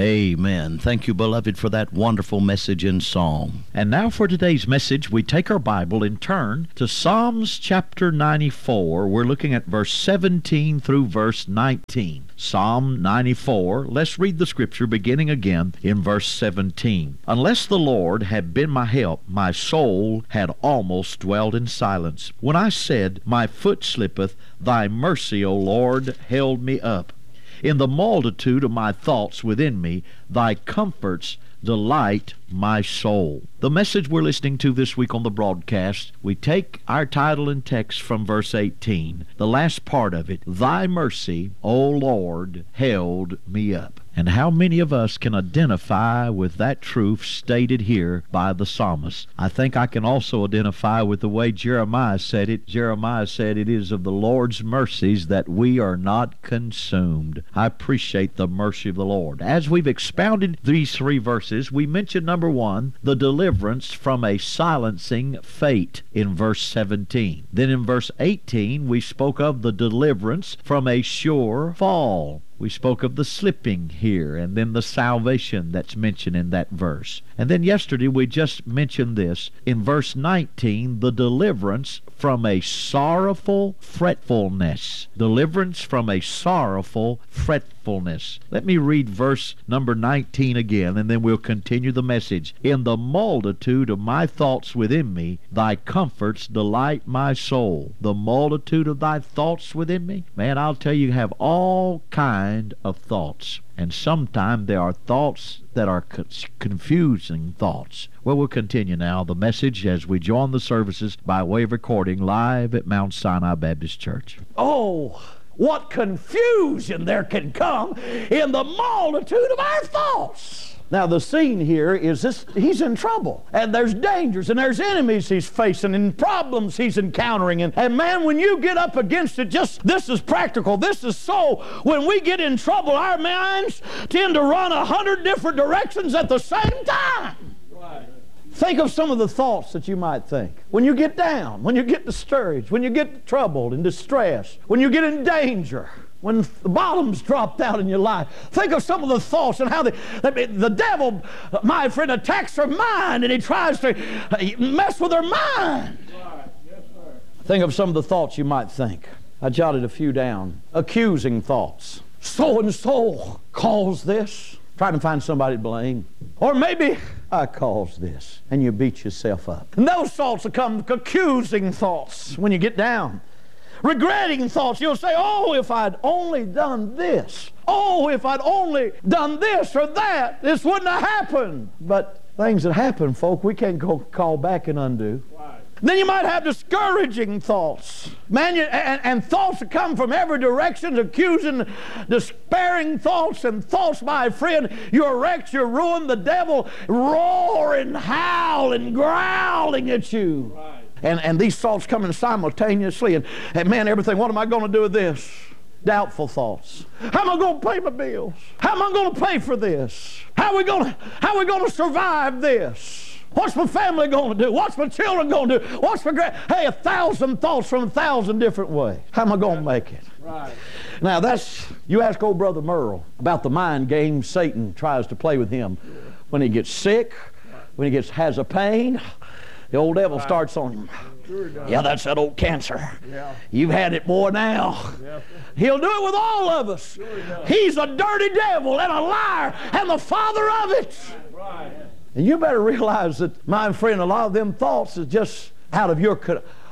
Amen. Thank you, beloved, for that wonderful message and song. And now for today's message, we take our Bible and turn to Psalms chapter 94. We're looking at verse 17 through verse 19. Psalm 94, let's read the scripture beginning again in verse 17. Unless the Lord had been my help, my soul had almost dwelled in silence. When I said, my foot slippeth, thy mercy, O Lord, held me up. In the multitude of my thoughts within me, thy comforts delight my soul. The message we're listening to this week on the broadcast, we take our title and text from verse 18, the last part of it, thy mercy, O Lord, held me up. And how many of us can identify with that truth stated here by the psalmist? I think I can also identify with the way Jeremiah said it. Jeremiah said, it is of the Lord's mercies that we are not consumed. I appreciate the mercy of the Lord. As we've expounded these three verses, we mentioned number one, the deliverance from a silencing fate in verse 17. Then in verse 18, we spoke of the deliverance from a sure fall. We spoke of the slipping here, and then the salvation that's mentioned in that verse. And then yesterday we just mentioned this. In verse 19, the deliverance from a sorrowful fretfulness. Deliverance from a sorrowful fretfulness. Let me read verse number 19 again, and then we'll continue the message. In the multitude of my thoughts within me, thy comforts delight my soul. The multitude of thy thoughts within me? Man, I'll tell you, have all kinds of thoughts. And sometimes there are thoughts that are confusing thoughts. Well, we'll continue now the message as we join the services by way of recording live at Mount Sinai Baptist Church. Oh, what confusion there can come in the multitude of our thoughts. Now, the scene here is this: he's in trouble, and there's dangers, and there's enemies he's facing, and problems he's encountering. And man, when you get up against it, this is practical. This is so. When we get in trouble, our minds tend to run 100 different directions at the same time. Right. Think of some of the thoughts that you might think. When you get down, when you get discouraged, when you get troubled and distressed, when you get in danger, when the bottom's dropped out in your life. Think of some of the thoughts and how the devil, my friend, attacks her mind, and he tries to mess with her mind. Right. Yes, sir. Think of some of the thoughts you might think. I jotted a few down. Accusing thoughts. So-and-so caused this. Trying to find somebody to blame. Or maybe I caused this, and you beat yourself up. And those thoughts will come, accusing thoughts, when you get down. Regretting thoughts. You'll say, oh, if I'd only done this. Oh, if I'd only done this or that, this wouldn't have happened. But things that happen, folk, we can't go call back and undo. Right. Then you might have discouraging thoughts. Man, and thoughts that come from every direction, accusing, despairing thoughts, and thoughts, my friend, you're wrecked, you're ruined, the devil roaring, howling, growling at you. Right. And these thoughts coming simultaneously, and man, everything, what am I going to do with this? Doubtful thoughts. How am I going to pay my bills? How am I going to pay for this? How are we going to survive this? What's my family going to do? What's my children going to do? What's my hey, 1,000 thoughts from 1,000 different ways. How am I going to make it? Right. Now you ask old Brother Merle about the mind game Satan tries to play with him. When he gets sick, when he has a pain, the old devil starts on him. Yeah, that's that old cancer. Yeah. You've had it more now. Yeah. He'll do it with all of us. He's a dirty devil and a liar and the father of it. Right. And you better realize that, my friend, a lot of them thoughts is just out of your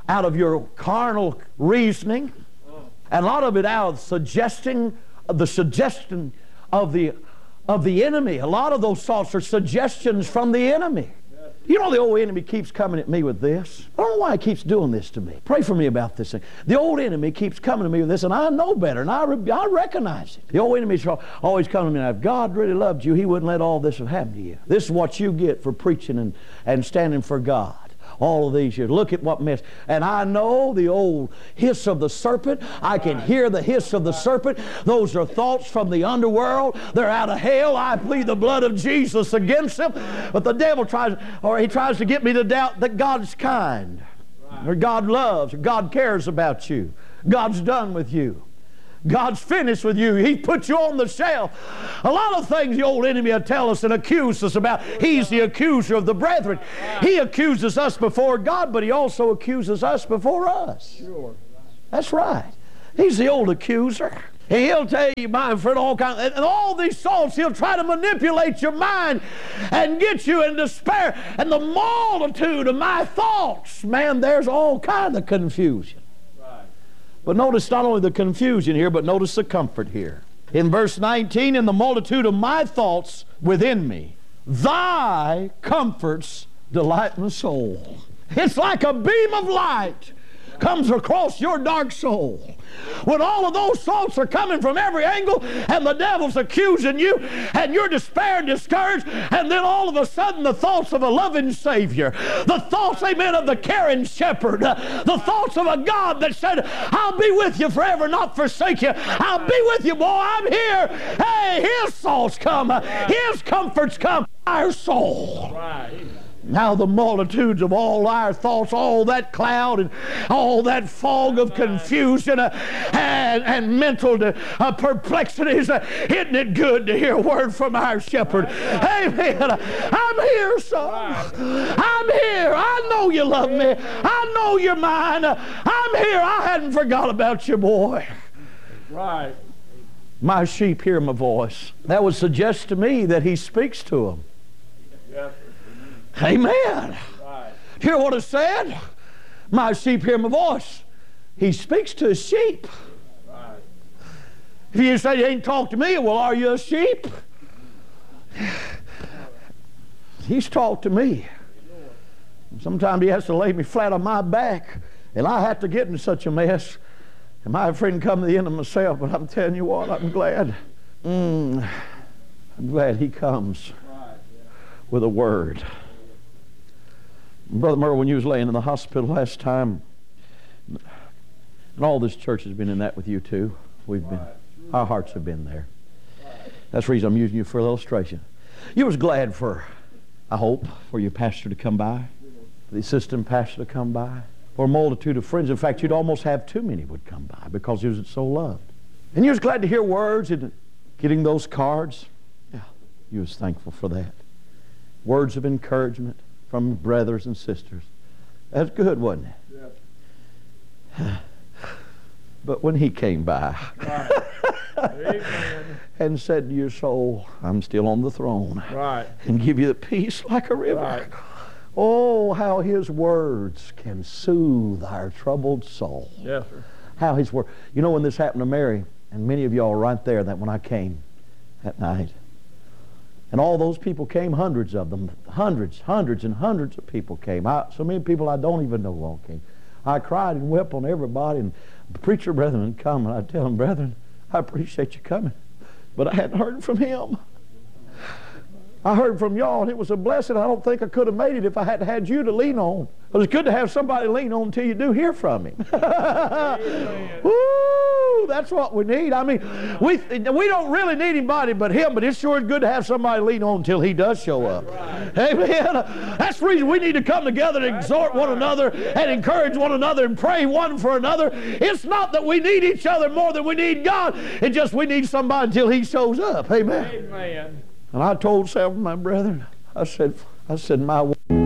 carnal reasoning, and a lot of it out of the suggestion of the enemy. A lot of those thoughts are suggestions from the enemy. You know, the old enemy keeps coming at me with this. I don't know why he keeps doing this to me. Pray for me about this thing. The old enemy keeps coming to me with this, and I know better, and I recognize it. The old enemy's always coming to me, and if God really loved you, he wouldn't let all this have happened to you. This is what you get for preaching and standing for God. All of these years. Look at what mess. And I know the old hiss of the serpent. I can hear the hiss of the serpent. Those are thoughts from the underworld. They're out of hell. I plead the blood of Jesus against them. But the devil tries to get me to doubt that God's kind, or God loves, or God cares about you. God's done with you. God's finished with you. He put you on the shelf. A lot of things the old enemy will tell us and accuse us about. He's the accuser of the brethren. He accuses us before God, but he also accuses us before us. That's right. He's the old accuser. And he'll tell you, my friend, all kinds, and all these thoughts, he'll try to manipulate your mind and get you in despair. And the multitude of my thoughts, man, there's all kind of confusion. But notice not only the confusion here, but notice the comfort here. In verse 19, in the multitude of my thoughts within me, thy comforts delight my soul. It's like a beam of light comes across your dark soul. When all of those thoughts are coming from every angle and the devil's accusing you and you're despair and discouraged, and then all of a sudden the thoughts of a loving Savior, the thoughts, amen, of the caring shepherd, the thoughts of a God that said, I'll be with you forever, not forsake you. I'll be with you, boy, I'm here. Hey, his thoughts come, his comforts come, our soul. Right. Now the multitudes of all our thoughts, all that cloud and all that fog of confusion and mental perplexities, isn't it good to hear a word from our shepherd? Amen. I'm here, son. I'm here. I know you love me. I know you're mine. I'm here. I hadn't forgot about you, boy. Right. My sheep hear my voice. That would suggest to me that he speaks to them. Yes. Amen. Right. Hear what it said? My sheep hear my voice. He speaks to his sheep. Right. If you say you ain't talked to me, well, are you a sheep? He's talked to me. Sometimes he has to lay me flat on my back, and I have to get in such a mess. And my friend come to the end of myself, but I'm telling you what, I'm glad. I'm glad he comes with a word. Brother Merle, when you was laying in the hospital last time, and all this church has been in that with you too. Our hearts have been there. That's the reason I'm using you for an illustration. You was glad for, I hope, for your pastor to come by, the assistant pastor to come by, for a multitude of friends. In fact, you'd almost have too many would come by because you was so loved. And you was glad to hear words and getting those cards. Yeah, you was thankful for that. Words of encouragement from brothers and sisters. That's good, wasn't it? Yeah. But when he came by and said to your soul, I'm still on the throne, and give you the peace like a river. Oh, how his words can soothe our troubled soul. Yes, sir. How his word. You know, when this happened to Mary, and many of y'all were right there that when I came that night, and all those people came, hundreds of them, hundreds and hundreds of people came. So many people I don't even know all came. I cried and wept on everybody, and the preacher brethren would come, and I'd tell them, brethren, I appreciate you coming, but I hadn't heard from him. I heard from y'all, and it was a blessing. I don't think I could have made it if I hadn't had you to lean on. It was good to have somebody to lean on until you do hear from him. Woo! That's what we need. I mean, we don't really need anybody but him, but it's sure good to have somebody to lean on until he does show up. Amen. That's the reason we need to come together and exhort one another and encourage one another and pray one for another. It's not that we need each other more than we need God. It's just we need somebody until he shows up. Amen. Amen. And I told several of my brethren, I said, my